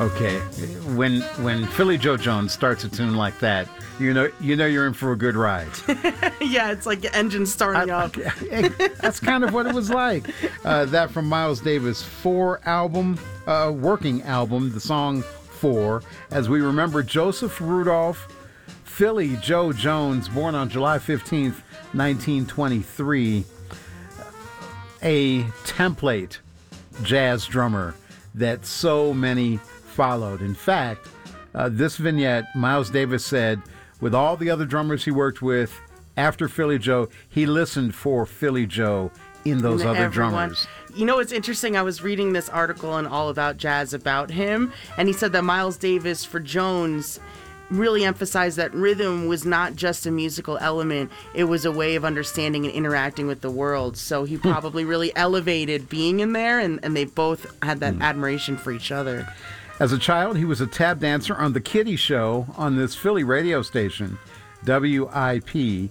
Okay, when Philly Joe Jones starts a tune like that, you know you're in for a good ride. Yeah, it's like the engine starting up. That's kind of what it was like. That from Miles Davis' Four album, working album, the song Four. As we remember, Joseph Rudolph, Philly Joe Jones, born on July 15th, 1923, a template jazz drummer that so many followed. In fact, this vignette, Miles Davis said, with all the other drummers he worked with after Philly Joe, he listened for Philly Joe in those other drummers. You know, it's interesting. I was reading this article in All About Jazz about him, and he said that Miles Davis for Jones really emphasized that rhythm was not just a musical element, it was a way of understanding and interacting with the world. So he probably really elevated being in there, and they both had that admiration for each other. As a child, he was a tap dancer on The Kitty Show on this Philly radio station, WIP,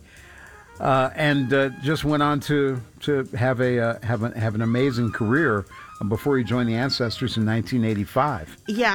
and just went on to have an amazing career before he joined the Ancestors in 1985. Yeah,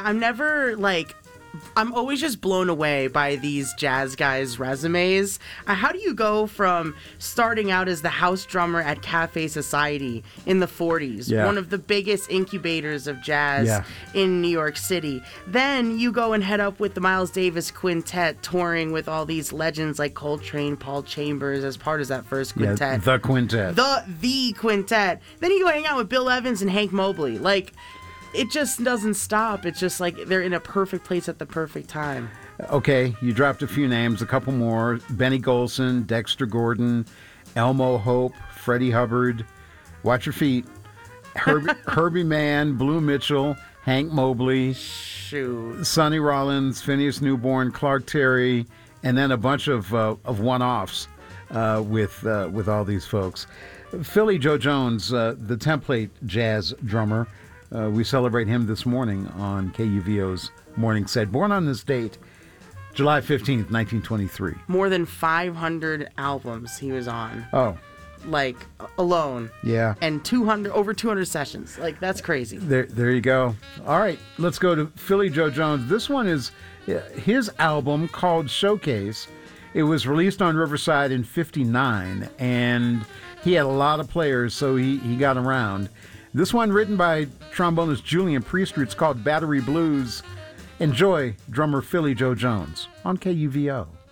I'm always just blown away by these jazz guys' resumes. How do you go from starting out as the house drummer at Cafe Society in the 40s, one of the biggest incubators of jazz in New York City? Then you go and head up with the Miles Davis Quintet, touring with all these legends like Coltrane, Paul Chambers, as part of that first quintet. The quintet. The quintet. Then you go hang out with Bill Evans and Hank Mobley. It just doesn't stop. It's just like they're in a perfect place at the perfect time. Okay, you dropped a few names, a couple more. Benny Golson, Dexter Gordon, Elmo Hope, Freddie Hubbard. Watch your feet. Herbie Mann, Blue Mitchell, Hank Mobley, Sonny Rollins, Phineas Newborn, Clark Terry, and then a bunch of one-offs with all these folks. Philly Joe Jones, the template jazz drummer. We celebrate him this morning on KUVO's Morning Set. Born on this date, July 15th, 1923. More than 500 albums he was on. Oh. Alone. Yeah. And over 200 sessions. That's crazy. There you go. All right, let's go to Philly Joe Jones. This one is his album called Showcase. It was released on Riverside in 59, and he had a lot of players, so he got around. This one written by trombonist Julian Priester. It's called Battery Blues. Enjoy drummer Philly Joe Jones on KUVO.